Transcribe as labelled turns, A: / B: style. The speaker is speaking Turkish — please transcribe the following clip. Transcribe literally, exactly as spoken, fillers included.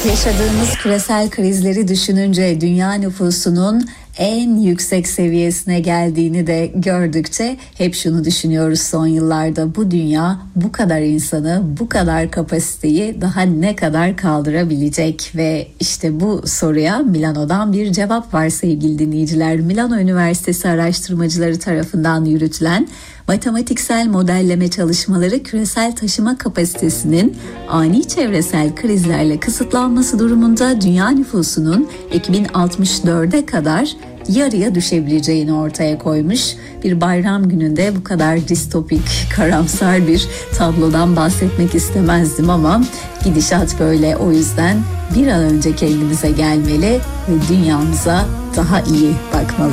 A: Yaşadığımız küresel krizleri düşününce dünya nüfusunun en yüksek seviyesine geldiğini de gördükçe hep şunu düşünüyoruz son yıllarda: bu dünya bu kadar insanı, bu kadar kapasiteyi daha ne kadar kaldırabilecek? Ve işte bu soruya Milano'dan bir cevap var sevgili dinleyiciler. Milano Üniversitesi araştırmacıları tarafından yürütülen matematiksel modelleme çalışmaları küresel taşıma kapasitesinin ani çevresel krizlerle kısıtlanması durumunda dünya nüfusunun iki bin altmış dörde kadar yarıya düşebileceğini ortaya koymuş. Bir bayram gününde bu kadar distopik, karamsar bir tablodan bahsetmek istemezdim ama gidişat böyle. O yüzden bir an önce kendimize gelmeli ve dünyamıza daha iyi bakmalıyız.